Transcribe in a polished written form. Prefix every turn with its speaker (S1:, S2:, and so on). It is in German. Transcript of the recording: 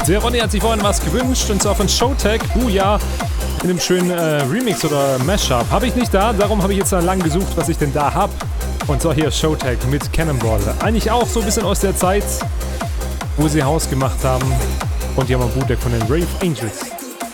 S1: Der Ronny hat sich vorhin was gewünscht und zwar von Showtek, Booyah, in einem schönen Remix oder Mashup. Habe ich nicht da, darum habe ich jetzt lang gesucht, was ich denn da habe. Und zwar hier Showtek mit Cannonball. Eigentlich auch so ein bisschen aus der Zeit, wo sie Haus gemacht haben. Und hier haben wir ein Bootleg von den Rave Angels.